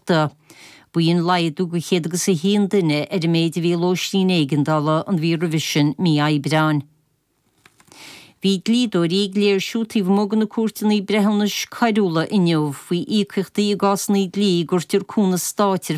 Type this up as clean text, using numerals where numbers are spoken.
Iarachta. Buíon laidú go chéad agus a híon duine méid a bhí lóistín éigendala an Eurovision mí Eibreán. Bhí glídó rígléir siútaí bhmógan na cuairteanna brehannas cairúla inniuh faoi íochtaí i gásnaí glí gurtir cúna stáitir